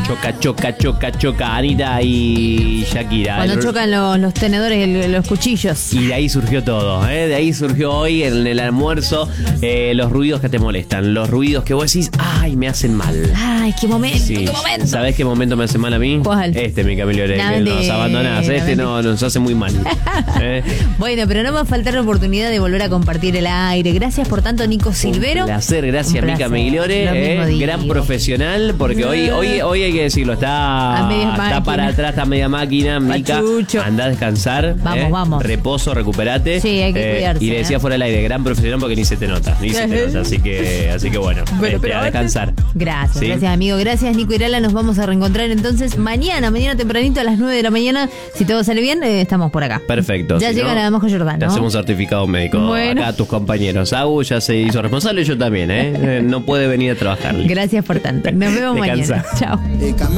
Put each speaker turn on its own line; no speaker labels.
Choca. Anita y Shakira.
Cuando chocan los tenedores, los cuchillos.
Y de ahí surgió todo, ¿eh? De ahí surgió hoy en el almuerzo los ruidos que te molestan. Los ruidos que vos decís, ay, me hacen mal.
Ay, qué momento,
Sí.
qué momento.
¿Sabés qué momento me hace mal a mí?
¿Cuál?
Mi Camilo Orey, que nos abandonás. Nos hace muy mal.
Bueno, pero no va a faltar la oportunidad de volver a compartir el aire. Gracias por tanto, Nico Silvero.
Un placer, gracias, Mica Migliore. Gran profesional, porque hoy hay que decirlo, está para atrás, está media máquina. Mica, anda a descansar.
Vamos.
Reposo, recuperate.
Sí, hay que cuidarse.
Y le decía fuera del aire, gran profesional porque ni se te nota. Así que bueno, a descansar.
Gracias, amigo. Gracias, Nico Irala. Nos vamos a reencontrar entonces mañana tempranito a las 9 de la mañana. Si todo sale bien, estamos por acá.
Perfecto.
Ya llegan a Majo Jordán,
¿no? Te hacemos certificado médico. Bueno. Acá a tus compañeros. Agu ya se hizo responsable, yo también, No puede venir a trabajar.
Gracias por tanto. Nos vemos mañana. Chao.